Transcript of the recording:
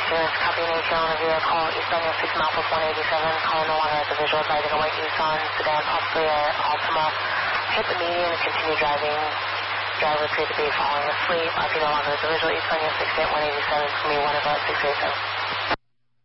students, copy an ATL on a vehicle, eastbound near 6 Alpha 187, caller no longer has a visual, driving a white Nissan sedan, possibly an Altima. Hit the median and continue driving. Driver appeared to be falling asleep. RP no longer has a visual, eastbound near 6 187, for me 1 o'clock 687.